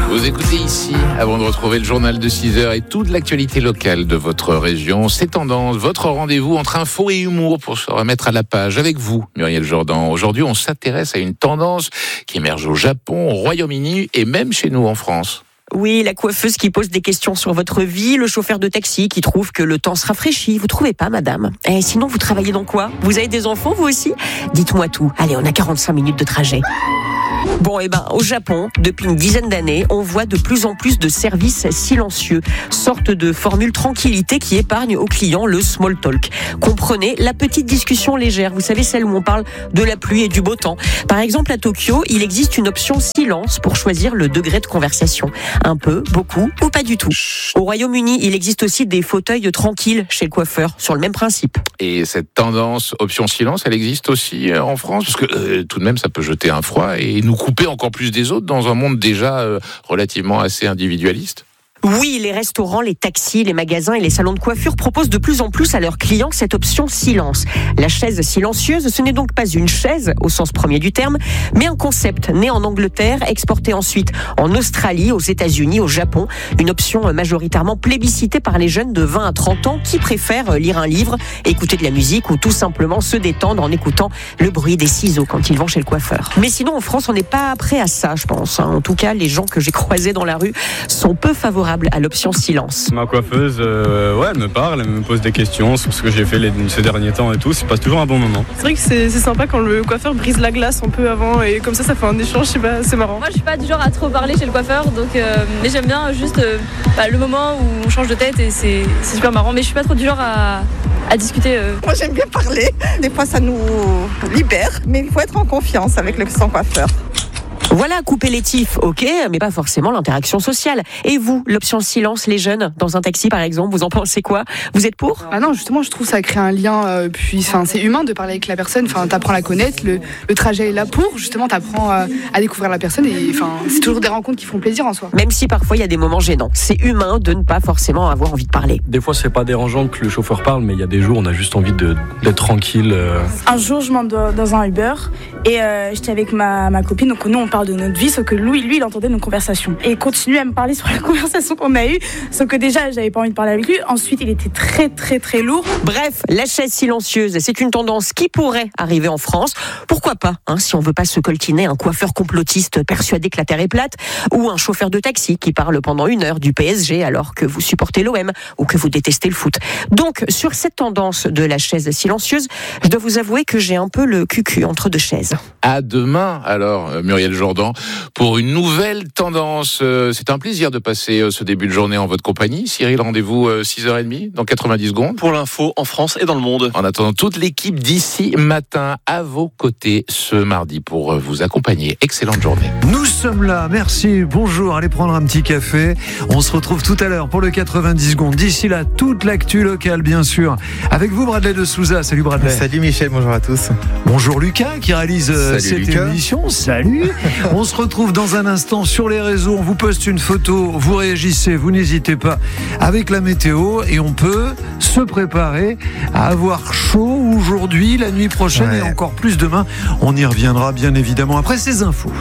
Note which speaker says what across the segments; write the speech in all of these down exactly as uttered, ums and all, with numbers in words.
Speaker 1: Vous écoutez ici, avant de retrouver le journal de six heures et toute l'actualité locale de votre région, c'est Tendance, votre rendez-vous entre info et humour pour se remettre à la page avec vous, Muriel Jourdan. Aujourd'hui, on s'intéresse à une tendance qui émerge au Japon, au Royaume-Uni et même chez nous en France.
Speaker 2: Oui, la coiffeuse qui pose des questions sur votre vie, le chauffeur de taxi qui trouve que le temps se rafraîchit. Vous trouvez pas, madame ? Eh, sinon, vous travaillez dans quoi ? Vous avez des enfants, vous aussi ? Dites-moi tout. Allez, on a quarante-cinq minutes de trajet. Bon, eh ben, au Japon, depuis une dizaine d'années, on voit de plus en plus de services silencieux, sorte de formule tranquillité qui épargne aux clients le small talk. Comprenez la petite discussion légère, vous savez, celle où on parle de la pluie et du beau temps. Par exemple, à Tokyo, il existe une option silence pour choisir le degré de conversation. Un peu, beaucoup ou pas du tout. Au Royaume-Uni, il existe aussi des fauteuils tranquilles chez le coiffeur, sur le même principe.
Speaker 1: Et cette tendance option silence, elle existe aussi en France ? Parce que euh, tout de même, ça peut jeter un froid et nous couper encore plus des autres dans un monde déjà euh, relativement assez individualiste.
Speaker 2: Oui, les restaurants, les taxis, les magasins et les salons de coiffure proposent de plus en plus à leurs clients cette option silence. La chaise silencieuse, ce n'est donc pas une chaise au sens premier du terme, mais un concept né en Angleterre, exporté ensuite en Australie, aux États-Unis, au Japon. Une option majoritairement plébiscitée par les jeunes de vingt à trente ans qui préfèrent lire un livre, écouter de la musique ou tout simplement se détendre en écoutant le bruit des ciseaux quand ils vont chez le coiffeur. Mais sinon, en France, on n'est pas prêt à ça, je pense. En tout cas, les gens que j'ai croisés dans la rue sont peu favorables à l'option silence.
Speaker 3: Ma coiffeuse, euh, ouais, elle me parle, elle me pose des questions sur ce que j'ai fait les, ces derniers temps et tout. Ça passe toujours un bon moment.
Speaker 4: C'est vrai que c'est, c'est sympa quand le coiffeur brise la glace un peu avant et comme ça, ça fait un échange. Je sais pas, c'est marrant.
Speaker 5: Moi, je suis pas du genre à trop parler chez le coiffeur, donc euh, mais j'aime bien juste euh, bah, le moment où on change de tête et c'est, c'est super marrant. Mais je suis pas trop du genre à, à discuter. Euh.
Speaker 6: Moi, j'aime bien parler. Des fois, ça nous libère, mais il faut être en confiance avec le son coiffeur.
Speaker 2: Voilà, couper les tifs, ok, mais pas forcément l'interaction sociale. Et vous, l'option silence, les jeunes, dans un taxi par exemple, vous en pensez quoi ? Vous êtes pour ?
Speaker 7: Ah non, justement, je trouve que ça crée un lien, euh, puis c'est humain de parler avec la personne, enfin, t'apprends à la connaître, le, le trajet est là pour, justement, t'apprends euh, à découvrir la personne, et enfin, c'est toujours des rencontres qui font plaisir en soi.
Speaker 2: Même si parfois il y a des moments gênants, c'est humain de ne pas forcément avoir envie de parler.
Speaker 8: Des fois, c'est pas dérangeant que le chauffeur parle, mais il y a des jours où on a juste envie de, d'être tranquille. Euh...
Speaker 9: Un jour, je monte dans un Uber, et euh, j'étais avec ma, ma copine, donc nous, on parle de notre vie, sauf que Louis, lui, il entendait nos conversations. Et il continuait à me parler sur la conversation qu'on a eue. Sauf que déjà, j'avais pas envie de parler avec lui. Ensuite, il était très, très, très lourd.
Speaker 2: Bref, la chaise silencieuse, c'est une tendance qui pourrait arriver en France. Pourquoi pas, hein, si on veut pas se coltiner un coiffeur complotiste persuadé que la Terre est plate, ou un chauffeur de taxi qui parle pendant une heure du P S G alors que vous supportez l'O M ou que vous détestez le foot. Donc, sur cette tendance de la chaise silencieuse, je dois vous avouer que j'ai un peu le cul-cul entre deux chaises.
Speaker 1: À demain, alors, Muriel Jourdan, pour une nouvelle tendance. C'est un plaisir de passer ce début de journée en votre compagnie. Cyril, rendez-vous six heures trente dans quatre-vingt-dix secondes.
Speaker 10: Pour l'info en France et dans le monde.
Speaker 1: En attendant, toute l'équipe d'ici matin à vos côtés ce mardi pour vous accompagner. Excellente journée.
Speaker 11: Nous sommes là, merci, bonjour, allez prendre un petit café. On se retrouve tout à l'heure pour le quatre-vingt-dix secondes. D'ici là, toute l'actu locale, bien sûr. Avec vous, Bradley de Souza. Salut Bradley.
Speaker 12: Salut Michel, bonjour à tous.
Speaker 11: Bonjour Lucas qui réalise
Speaker 12: Salut
Speaker 11: cette
Speaker 12: Lucas.
Speaker 11: émission. Salut. On se retrouve dans un instant sur les réseaux. On vous poste une photo, vous réagissez, vous n'hésitez pas avec la météo et on peut se préparer à avoir chaud aujourd'hui, la nuit prochaine ouais. et encore plus demain. On y reviendra bien évidemment après ces infos.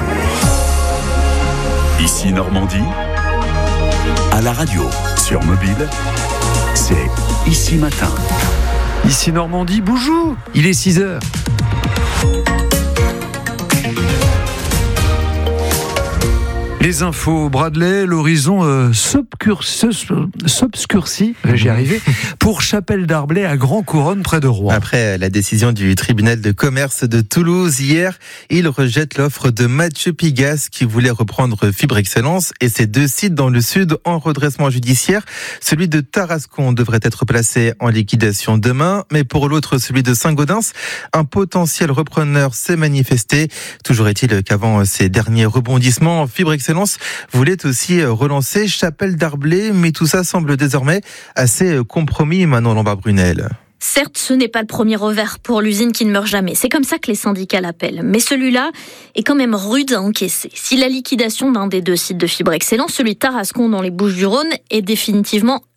Speaker 13: Ici Normandie, à la radio, sur mobile, c'est Ici Matin.
Speaker 11: Ici Normandie, bonjour, il est six heures. Les infos, Bradley, l'horizon euh, s'obscurcit, j'y arrivé, pour Chapelle d'Arblay à Grand Couronne près de Rouen.
Speaker 12: Après la décision du tribunal de commerce de Toulouse hier, il rejette l'offre de Mathieu Pigasse qui voulait reprendre Fibre Excellence et ses deux sites dans le sud en redressement judiciaire. Celui de Tarascon devrait être placé en liquidation demain, mais pour l'autre, celui de Saint-Gaudens, un potentiel repreneur s'est manifesté. Toujours est-il qu'avant ces derniers rebondissements, Fibre Excellence voulait aussi relancer Chapelle d'Arblay, mais tout ça semble désormais assez compromis, Manon Lombard-Brunel.
Speaker 14: Certes, ce n'est pas le premier revers pour l'usine qui ne meurt jamais. C'est comme ça que les syndicats l'appellent. Mais celui-là est quand même rude à encaisser. Si la liquidation d'un des deux sites de Fibre Excellence, celui de Tarascon dans les Bouches-du-Rhône, est définitivement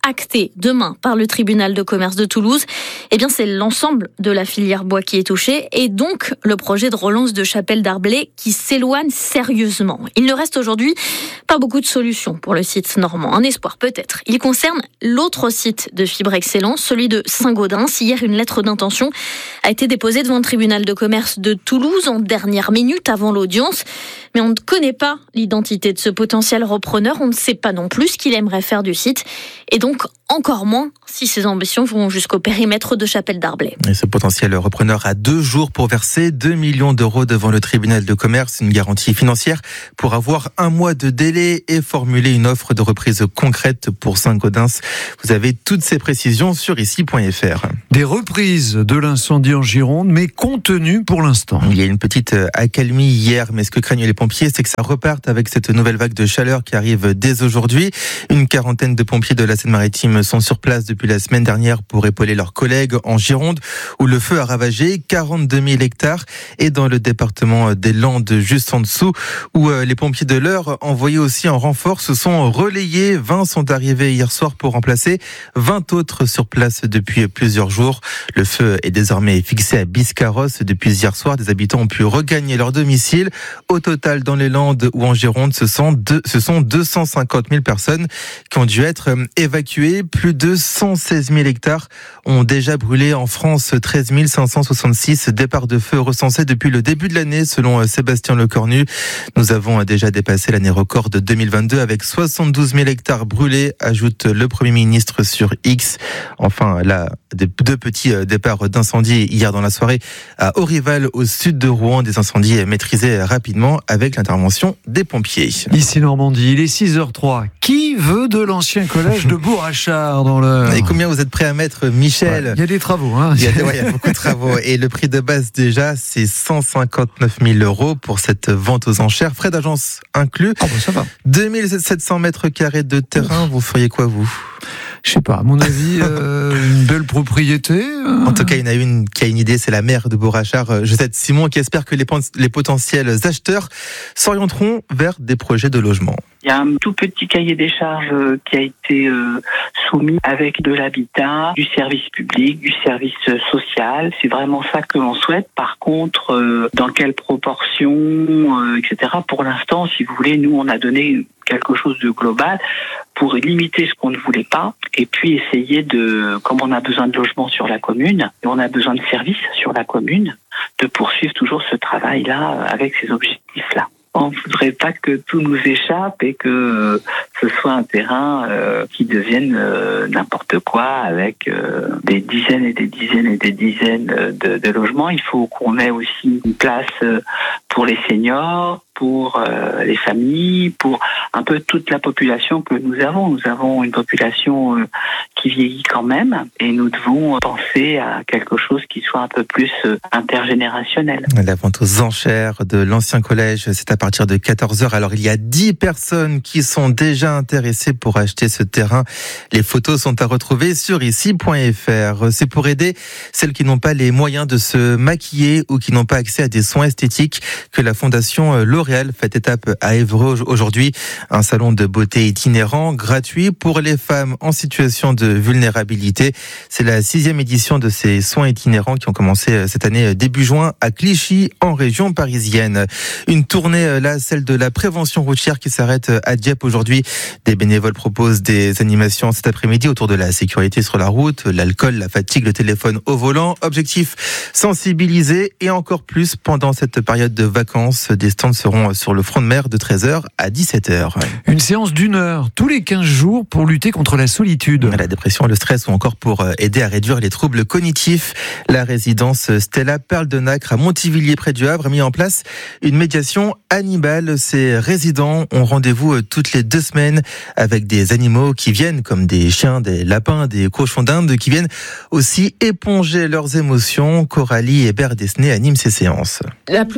Speaker 14: acté demain par le tribunal de commerce de Toulouse, eh bien c'est l'ensemble de la filière bois qui est touché et donc le projet de relance de Chapelle Darblay qui s'éloigne sérieusement. Il ne reste aujourd'hui pas beaucoup de solutions pour le site normand. Un espoir peut-être. Il concerne l'autre site de Fibre Excellence, celui de Saint-Gaudens. Hier, une lettre d'intention a été déposée devant le tribunal de commerce de Toulouse en dernière minute avant l'audience. Mais on ne connaît pas l'identité de ce potentiel repreneur. On ne sait pas non plus ce qu'il aimerait faire du site. Et donc, encore moins si ses ambitions vont jusqu'au périmètre de Chapelle Darblay.
Speaker 12: Et ce potentiel repreneur a deux jours pour verser deux millions d'euros devant le tribunal de commerce, une garantie financière pour avoir un mois de délai et formuler une offre de reprise concrète pour Saint-Gaudens. Vous avez toutes ces précisions sur ici point f r.
Speaker 11: Des reprises de l'incendie en Gironde, mais contenues pour l'instant.
Speaker 12: Il y a une petite accalmie hier, mais ce que craignent les pompiers, c'est que ça reparte avec cette nouvelle vague de chaleur qui arrive dès aujourd'hui. Une quarantaine de pompiers de la Seine-Maritime sont sur place depuis la semaine dernière pour épauler leurs collègues en Gironde, où le feu a ravagé quarante-deux mille hectares, et dans le département des Landes, juste en dessous, où les pompiers de l'Eure, envoyés aussi en renfort, se sont relayés. vingt sont arrivés hier soir pour remplacer vingt autres sur place depuis plusieurs jours. Le feu est désormais fixé à Biscarrosse. Depuis hier soir, des habitants ont pu regagner leur domicile. Au total, dans les Landes ou en Gironde, ce sont, deux, ce sont deux cent cinquante mille personnes qui ont dû être évacuées. Plus de cent seize mille hectares ont déjà brûlé en France. treize mille cinq cent soixante-six départs de feu recensés depuis le début de l'année, selon Sébastien Lecornu. Nous avons déjà dépassé l'année record de deux mille vingt-deux avec soixante-douze mille hectares brûlés, ajoute le Premier ministre sur X. Enfin, là, deux petits départs d'incendie hier dans la soirée à Aurival, au sud de Rouen. Des incendies maîtrisés rapidement avec l'intervention des pompiers.
Speaker 11: Ici Normandie, il est six heures trois. Qui veut de l'ancien collège de Bourrachard dans l'Eure ?
Speaker 12: Et combien vous êtes prêt à mettre, Michel ?
Speaker 11: Ouais, il y a des travaux. Hein.
Speaker 12: Il y a, ouais, il y a beaucoup de travaux. Et le prix de base déjà, c'est cent cinquante-neuf mille euros pour cette vente aux enchères. Frais d'agence inclus.
Speaker 11: Oh bah ça va.
Speaker 12: deux mille sept cents mètres carrés de terrain. Vous feriez quoi, vous ?
Speaker 11: Je sais pas, à mon avis, euh, une belle propriété. Euh...
Speaker 12: En tout cas, il y en a une qui a une idée, c'est la maire de Bourrachard, Josette Simon, qui espère que les, les potentiels acheteurs s'orienteront vers des projets de logement.
Speaker 15: Il y a un tout petit cahier des charges qui a été euh, soumis avec de l'habitat, du service public, du service social. C'est vraiment ça que l'on souhaite. Par contre, euh, dans quelle proportion, euh, et cetera. Pour l'instant, si vous voulez, nous, on a donné quelque chose de global pour limiter ce qu'on ne voulait pas et puis essayer de, comme on a besoin de logements sur la commune et on a besoin de services sur la commune, de poursuivre toujours ce travail-là avec ces objectifs-là. On ne voudrait pas que tout nous échappe et que ce soit un terrain euh, qui devienne euh, n'importe quoi avec euh, des dizaines et des dizaines et des dizaines de, de logements. Il faut qu'on ait aussi une place pour les seniors, pour euh, les familles, pour un peu toute la population que nous avons. Nous avons une population euh, qui vieillit quand même et nous devons penser à quelque chose qui soit un peu plus euh, intergénérationnel.
Speaker 12: La vente aux enchères de l'ancien collège, c'est à partir de quatorze heures. Alors il y a dix personnes qui sont déjà intéressées pour acheter ce terrain. Les photos sont à retrouver sur ici point f r. C'est pour aider celles qui n'ont pas les moyens de se maquiller ou qui n'ont pas accès à des soins esthétiques que la fondation L'Oréal fait étape à Évreux aujourd'hui. Un salon de beauté itinérant, gratuit pour les femmes en situation de vulnérabilité. C'est la sixième édition de ces soins itinérants qui ont commencé cette année début juin à Clichy, en région parisienne. Une tournée, là, celle de la prévention routière qui s'arrête à Dieppe aujourd'hui. Des bénévoles proposent des animations cet après-midi autour de la sécurité sur la route, l'alcool, la fatigue, le téléphone au volant. Objectif, sensibiliser et encore plus pendant cette période de vacances. Des stands seront sur le front de mer de treize heures à dix-sept heures.
Speaker 11: Une séance d'une heure tous les quinze jours pour lutter contre la solitude.
Speaker 12: La dépression, le stress ou encore pour aider à réduire les troubles cognitifs. La résidence Stella Perle de Nacre à Montivilliers près du Havre a mis en place une médiation animale. Ces résidents ont rendez-vous toutes les deux semaines avec des animaux qui viennent, comme des chiens, des lapins, des cochons d'Inde, qui viennent aussi éponger leurs émotions. Coralie Hébert-Desnay anime ces séances.
Speaker 16: La plupart du temps,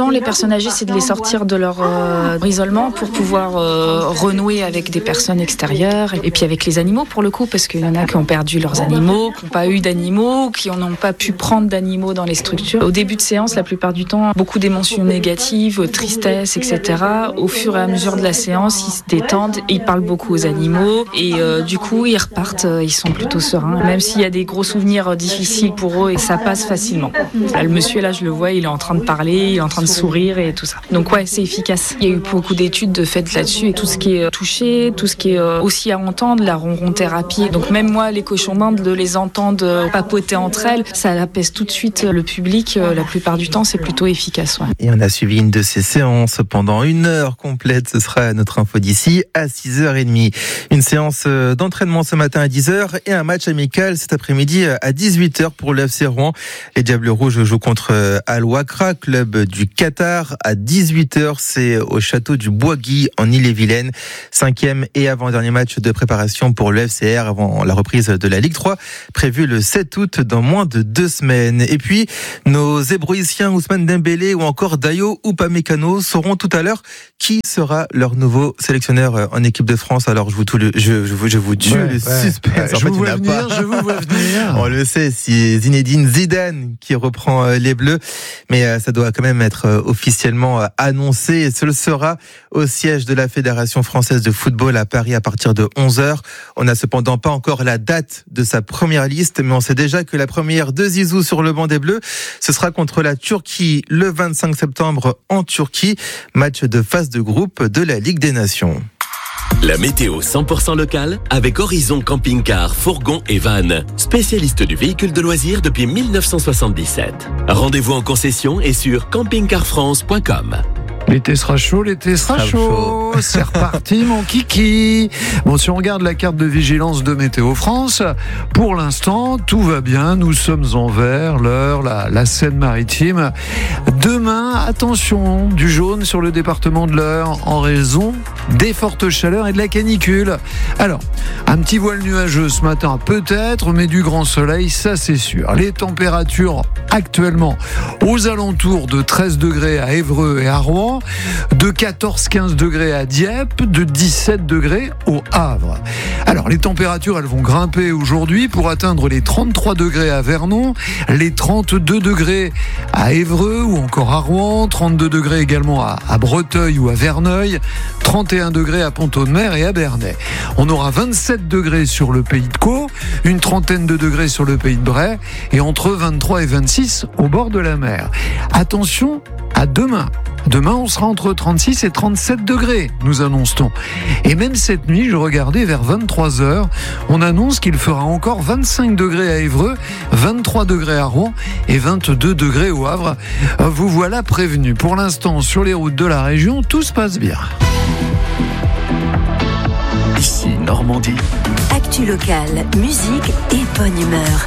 Speaker 16: important, les personnes âgées, c'est de les sortir de leur euh, isolement pour pouvoir euh, renouer avec des personnes extérieures et puis avec les animaux pour le coup, parce qu'il y en a qui ont perdu leurs animaux, qui n'ont pas eu d'animaux, qui n'ont pas pu prendre d'animaux dans les structures. Au début de séance, la plupart du temps, beaucoup d'émotions négatives, tristesse, et cetera. Au fur et à mesure de la séance, ils se détendent, ils parlent beaucoup aux animaux et euh, du coup, ils repartent, ils sont plutôt sereins, même s'il y a des gros souvenirs difficiles pour eux et ça passe facilement. Là, le monsieur, là, je le vois, il est en train de parler, il est en train de sourire et tout ça. Donc ouais, c'est efficace. Il y a eu beaucoup d'études de faites là-dessus et tout ce qui est touché, tout ce qui est aussi à entendre, la ronron-thérapie. Donc même moi, les cochons d'Inde, de les entendre papoter entre elles, ça apaise tout de suite le public. La plupart du temps, c'est plutôt efficace. Ouais.
Speaker 12: Et on a suivi une de ces séances pendant une heure complète. Ce sera notre info d'ici à six heures trente. Une séance d'entraînement ce matin à dix heures et un match amical cet après-midi à dix-huit heures pour le F C Rouen. Les Diables Rouges jouent contre Al Wakra, club du Qatar. À dix-huit heures, c'est au château du Bois-Guy en Ille-et-Vilaine. Cinquième et avant-dernier match de préparation pour le F C R avant la reprise de la Ligue trois, prévue le sept août dans moins de deux semaines. Et puis, nos Hébroïciens Ousmane Dembélé ou encore Dayo Upamecano sauront tout à l'heure qui sera leur nouveau sélectionneur en équipe de France. Alors, je vous, tout le, je, je, je vous tue ouais, le ouais, suspense.
Speaker 11: Ouais, en je, fait, vous vois venir, pas. je vous vois venir.
Speaker 12: On le sait, c'est Zinedine Zidane qui reprend les Bleus, mais ça doit quand même être officiellement annoncé et ce le sera au siège de la Fédération française de football à Paris à partir de onze heures. On n'a cependant pas encore la date de sa première liste, mais on sait déjà que la première de Zizou sur le banc des Bleus, ce sera contre la Turquie le vingt-cinq septembre en Turquie, match de phase de groupe de la Ligue des Nations.
Speaker 17: La météo cent pour cent locale avec Horizon Camping-Car, Fourgon et Van, spécialiste du véhicule de loisirs depuis mille neuf cent soixante-dix-sept. Rendez-vous en concession et sur camping car france point com.
Speaker 11: L'été sera chaud, l'été sera chaud. C'est reparti, mon kiki. Bon, si on regarde la carte de vigilance de Météo France, pour l'instant, tout va bien. Nous sommes en vert, l'heure, la, la Seine-Maritime. Demain, attention, du jaune sur le département de l'Eure en raison des fortes chaleurs et de la canicule. Alors, un petit voile nuageux ce matin, peut-être, mais du grand soleil, ça c'est sûr. Les températures actuellement aux alentours de treize degrés à Évreux et à Rouen, de quatorze à quinze degrés à Dieppe, de dix-sept degrés au Havre. Alors, les températures, elles vont grimper aujourd'hui pour atteindre les trente-trois degrés à Vernon, les trente-deux degrés à Évreux ou encore à Rouen, trente-deux degrés également à, à Breteuil ou à Verneuil, trente et un degrés à Pont-Audemer et à Bernay. On aura vingt-sept degrés sur le Pays de Caux, une trentaine de degrés sur le Pays de Bray et entre vingt-trois et vingt-six au bord de la mer. Attention à demain. Demain, on sera entre trente-six et trente-sept degrés, nous annonce-t-on. Et même cette nuit, je regardais vers vingt-trois heures, on annonce qu'il fera encore vingt-cinq degrés à Évreux, vingt-trois degrés à Rouen et vingt-deux degrés au Havre. Vous voilà prévenus. Pour l'instant, sur les routes de la région, tout se passe bien.
Speaker 13: Ici, Normandie.
Speaker 18: Actu locale, musique et bonne humeur.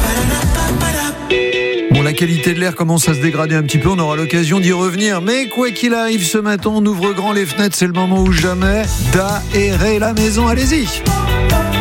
Speaker 11: Bon, la qualité de l'air commence à se dégrader un petit peu, on aura l'occasion d'y revenir. Mais quoi qu'il arrive, ce matin, on ouvre grand les fenêtres, c'est le moment ou jamais d'aérer la maison. Allez-y!